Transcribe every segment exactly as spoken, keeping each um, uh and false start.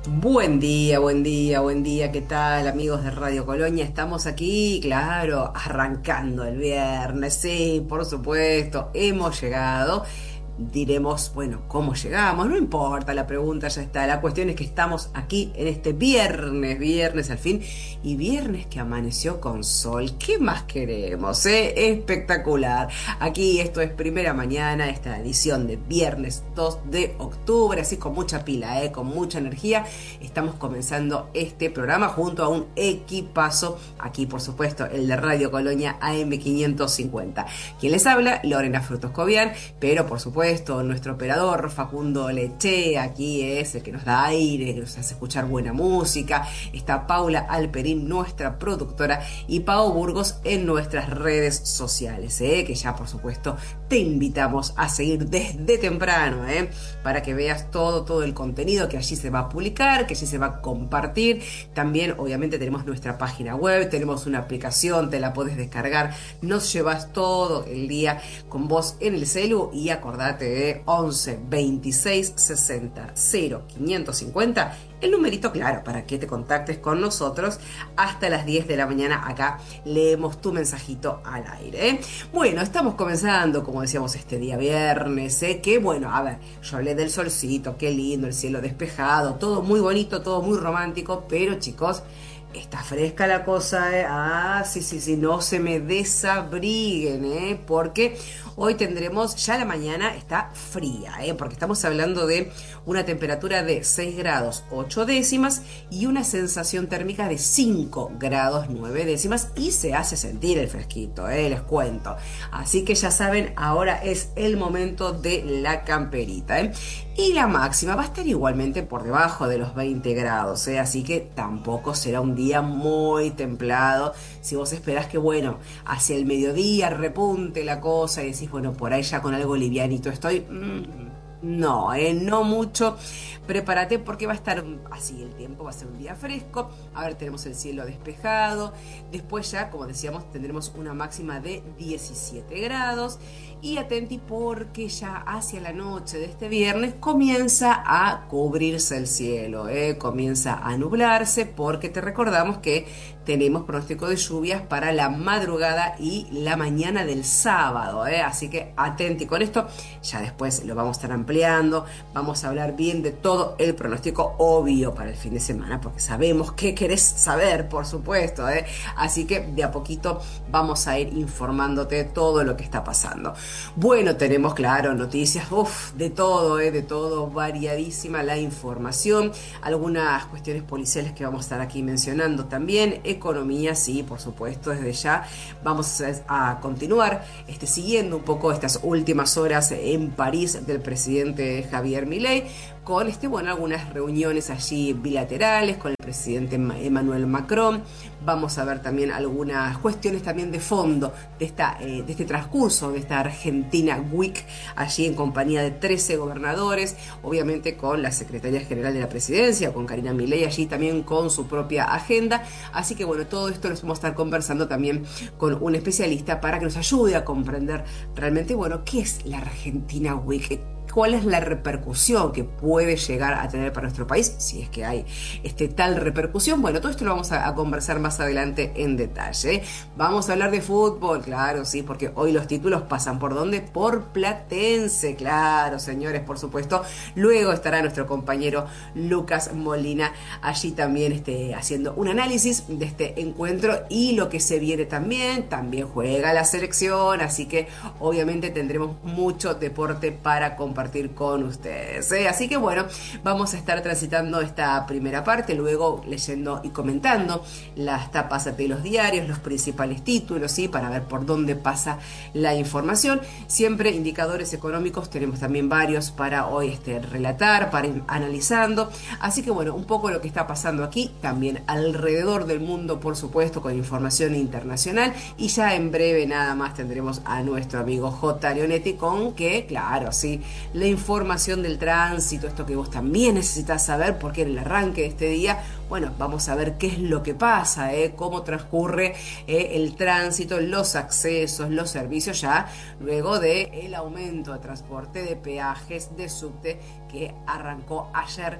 Buen día, buen día, buen día, ¿qué tal amigos de Radio Colonia? Estamos aquí, claro, arrancando el viernes, sí, por supuesto, hemos llegado. Diremos, bueno, ¿cómo llegamos? No importa, la pregunta ya está. La cuestión es que estamos aquí en este viernes, viernes al fin, y viernes que amaneció con sol. ¿Qué más queremos, eh? Espectacular. Aquí esto es Primera Mañana, esta edición de viernes dos de octubre, así con mucha pila, eh, con mucha energía. Estamos comenzando este programa junto a un equipazo, aquí por supuesto el de Radio Colonia A M quinientos cincuenta. Quien les habla, Lorena Frutos Cobian, pero por supuesto nuestro operador Facundo Leche, aquí es el que nos da aire, que nos hace escuchar buena música. Está Paula Alperín, nuestra productora, y Pau Burgos en nuestras redes sociales, ¿eh? Que ya por supuesto te invitamos a seguir desde temprano, ¿eh? Para que veas todo, todo el contenido que allí se va a publicar, que allí se va a compartir. También obviamente tenemos nuestra página web, tenemos una aplicación, te la podés descargar, nos llevas todo el día con vos en el celu y acordate de once veintiséis sesenta cero quinientos cincuenta, el numerito claro para que te contactes con nosotros hasta las diez de la mañana. Acá leemos tu mensajito al aire, ¿eh? Bueno, estamos comenzando, como decíamos, este día viernes, ¿eh? Que bueno, a ver, yo hablé del solcito, qué lindo, el cielo despejado, todo muy bonito, todo muy romántico, pero chicos, está fresca la cosa, ¿eh? Ah, sí, sí, sí, no se me desabriguen, ¿eh? Porque hoy tendremos, ya la mañana está fría, ¿eh? Porque estamos hablando de una temperatura de seis grados ocho décimas y una sensación térmica de cinco grados nueve décimas y se hace sentir el fresquito, ¿eh? Les cuento. Así que ya saben, ahora es el momento de la camperita, ¿eh? Y la máxima va a estar igualmente por debajo de los veinte grados, ¿eh? Así que tampoco será un día muy templado. Si vos esperás que, bueno, hacia el mediodía repunte la cosa y decís, bueno, por ahí ya con algo livianito estoy, mmm, no, eh, no mucho. Prepárate porque va a estar así el tiempo, va a ser un día fresco. A ver, tenemos el cielo despejado. Después ya, como decíamos, tendremos una máxima de diecisiete grados. Y atenti porque ya hacia la noche de este viernes comienza a cubrirse el cielo, ¿eh? Comienza a nublarse porque te recordamos que tenemos pronóstico de lluvias para la madrugada y la mañana del sábado, ¿eh? Así que atenti con esto, ya después lo vamos a estar ampliando, vamos a hablar bien de todo el pronóstico obvio para el fin de semana, porque sabemos que querés saber, por supuesto, ¿eh? Así que de a poquito vamos a ir informándote de todo lo que está pasando. Bueno, tenemos, claro, noticias, uff, de todo, ¿eh? De todo, variadísima la información, algunas cuestiones policiales que vamos a estar aquí mencionando también, economía, sí, por supuesto, desde ya vamos a continuar este, siguiendo un poco estas últimas horas en París del presidente Javier Milei, con este, bueno, algunas reuniones allí bilaterales con el presidente Emmanuel Macron. Vamos a ver también algunas cuestiones también de fondo de, esta, eh, de este transcurso de esta Argentina Week, allí en compañía de trece gobernadores, obviamente con la secretaria general de la presidencia, con Karina Milei, allí también con su propia agenda. Así que bueno, todo esto lo vamos a estar conversando también con un especialista para que nos ayude a comprender realmente, bueno, qué es la Argentina Week, cuál es la repercusión que puede llegar a tener para nuestro país, si es que hay este, tal repercusión. Bueno, todo esto lo vamos a, a conversar más adelante en detalle. Vamos a hablar de fútbol, claro, sí, porque hoy los títulos pasan por dónde, por Platense, claro, señores, por supuesto. Luego estará nuestro compañero Lucas Molina allí también este, haciendo un análisis de este encuentro y lo que se viene también. También juega la selección, así que obviamente tendremos mucho deporte para compartir con ustedes, ¿eh? Así que bueno, vamos a estar transitando esta primera parte, luego leyendo y comentando las tapas de los diarios, los principales títulos, ¿sí? Para ver por dónde pasa la información. Siempre indicadores económicos, tenemos también varios para hoy este, relatar, para ir analizando. Así que bueno, un poco lo que está pasando aquí, también alrededor del mundo, por supuesto, con información internacional. Y ya en breve nada más tendremos a nuestro amigo J. Leonetti con que, claro, sí, la información del tránsito, esto que vos también necesitas saber, porque en el arranque de este día, bueno, vamos a ver qué es lo que pasa, ¿eh? Cómo transcurre eh, el tránsito, los accesos, los servicios, ya luego del aumento de transporte, de peajes, de subte, que arrancó ayer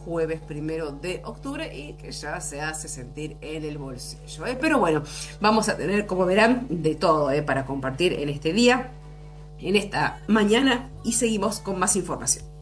jueves primero de octubre y que ya se hace sentir en el bolsillo, ¿eh? Pero bueno, vamos a tener, como verán, de todo, ¿eh? Para compartir en este día, en esta mañana, y seguimos con más información.